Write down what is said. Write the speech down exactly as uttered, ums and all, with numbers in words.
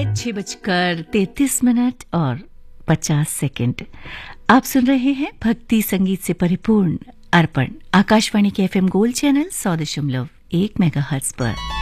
छह बजकर तैतीस मिनट और पचास सेकंड। आप सुन रहे हैं भक्ति संगीत से परिपूर्ण अर्पण, आकाशवाणी के एफएम गोल्ड चैनल सौ दशमलव एक मेगाहर्ट्ज पर।